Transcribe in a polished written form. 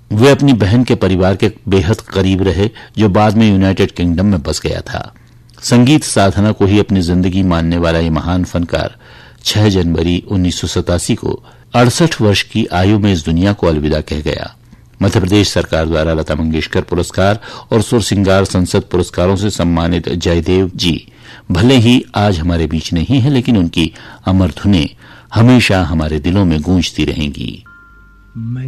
वे अपनी बहन के परिवार के बेहद करीब रहे, जो बाद में यूनाइटेड किंगडम में बस गया था। संगीत साधना को ही अपनी जिंदगी मानने वाला ये महान फनकार 6 जनवरी 1987 को 68 वर्ष की आयु में इस दुनिया को अलविदा कह गया। मध्य प्रदेश सरकार द्वारा लता मंगेशकर पुरस्कार और सुर सिंगार संसद पुरस्कारों से सम्मानित जयदेव जी भले ही आज हमारे बीच नहीं है, लेकिन उनकी अमर धुनें हमेशा हमारे दिलों में गूंजती रहेंगी।